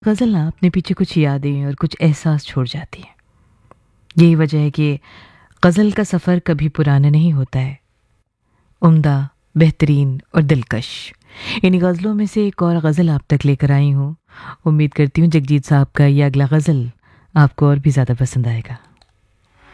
गज़ल ना अपने पीछे कुछ यादें और कुछ एहसास छोड़ जाती है। यही वजह है कि गज़ल का सफ़र कभी पुराना नहीं होता है, उम्दा, बेहतरीन और दिलकश। इन्हीं गज़लों में से एक और गज़ल आप तक लेकर आई हूँ। उम्मीद करती हूँ जगजीत साहब का ये अगला गज़ल आपको और भी ज़्यादा पसंद आएगा।